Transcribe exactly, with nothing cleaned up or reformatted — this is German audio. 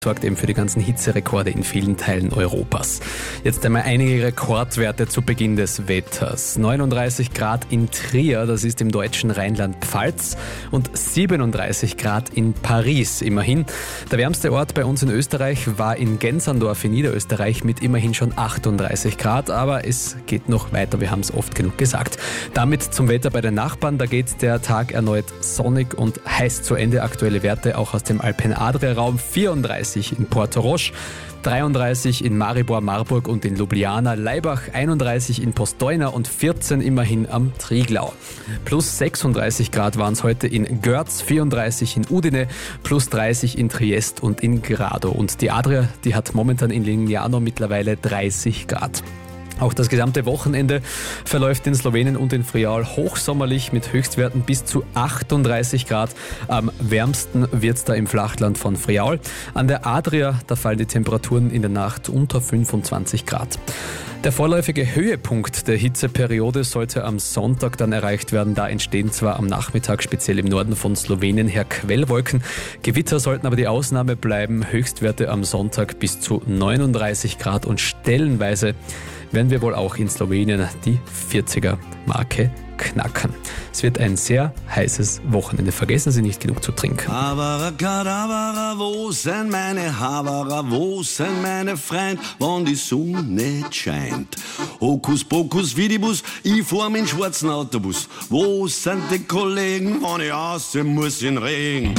sorgt eben für die ganzen Hitzerekorde in vielen Teilen Europas. Jetzt einmal einige Rekordwerte zu Beginn des Wetters. neununddreißig Grad in Trier, das ist im deutschen Rheinland-Pfalz, und siebenunddreißig Grad in Paris immerhin. Der wärmste Ort bei uns in Österreich war in Gensandorf in Niederösterreich mit immerhin schon achtunddreißig Grad, aber es geht noch weiter, wir haben es oft genug gesagt. Damit zum Wetter bei den Nachbarn, da geht der Tag erneut sonnig und heiß zu Ende. Aktuelle Werte auch aus dem Alpen-Adria-Raum: vierunddreißig in Porto Roche, dreiunddreißig in Maribor, Marburg und in Ljubljana, Laibach einunddreißig in Postojna und vierzehn immerhin am Triglau. Plus sechsunddreißig Grad waren es heute in Görz, vierunddreißig in Udine, plus dreißig in Triest und in Grado. Und die Adria, die hat momentan in Lignano mittlerweile dreißig Grad. Auch das gesamte Wochenende verläuft in Slowenien und in Friaul hochsommerlich mit Höchstwerten bis zu achtunddreißig Grad. Am wärmsten wird es da im Flachland von Friaul. An der Adria, da fallen die Temperaturen in der Nacht unter fünfundzwanzig Grad. Der vorläufige Höhepunkt der Hitzeperiode sollte am Sonntag dann erreicht werden. Da entstehen zwar am Nachmittag speziell im Norden von Slowenien her Quellwolken. Gewitter sollten aber die Ausnahme bleiben. Höchstwerte am Sonntag bis zu neununddreißig Grad und stellenweise werden wir wohl auch in Slowenien die vierziger-Marke knacken. Es wird ein sehr heißes Wochenende. Vergessen Sie nicht, genug zu trinken. Abracadabra, wo sind meine Haberer, wo sind meine Freund, wann die Sonne nicht scheint? Hokus pokus vidibus, ich fahr mit dem schwarzen Autobus. Wo sind die Kollegen, wann ich aussehen muss in Regen?